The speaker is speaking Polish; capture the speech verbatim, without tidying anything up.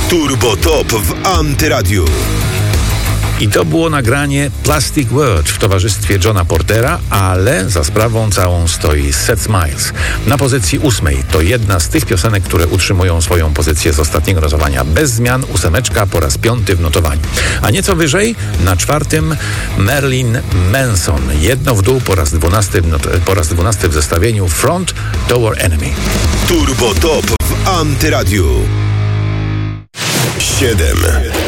Turbo Top w Antyradiu. I to było nagranie Plastic World w towarzystwie Johna Portera, ale za sprawą całą stoi Seth Smiles. Na pozycji ósmej to jedna z tych piosenek, które utrzymują swoją pozycję z ostatniego notowania bez zmian, ósemeczka po raz piąty w notowaniu. A nieco wyżej, na czwartym Marilyn Manson. Jedno w dół po raz dwunasty, po raz dwunasty w zestawieniu Front to Our Enemy. Turbo Top w Antyradiu. siedem.